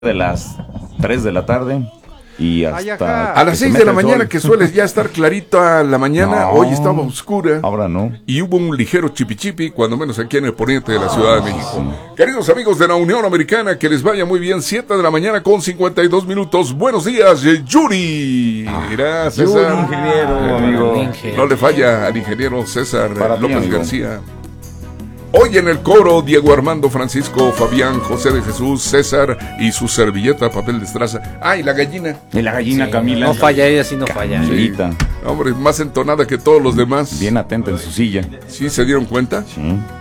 de las 3 de la tarde y hasta a las 6 de la mañana, que suele ya estar clarita la mañana, hoy estaba oscura. Ahora no. Y hubo un ligero chipichipi, cuando menos aquí en el poniente de la Ciudad de México. Sí. Queridos amigos de la Unión Americana, que les vaya muy bien. 7 de la mañana con 52 minutos. Buenos días, Yuri. Gracias, César. Yuri, ingeniero, amigo. No le falla al ingeniero César López amigo García. Hoy en el coro, Diego Armando, Francisco, Fabián, José de Jesús, César y su servilleta, papel de estraza. Ah, y la gallina. Y la gallina, sí, Camila. No falla, ella sí no falla. Sí. Hombre, más entonada que todos los demás. Bien atenta en su silla. ¿Sí se dieron cuenta? Sí.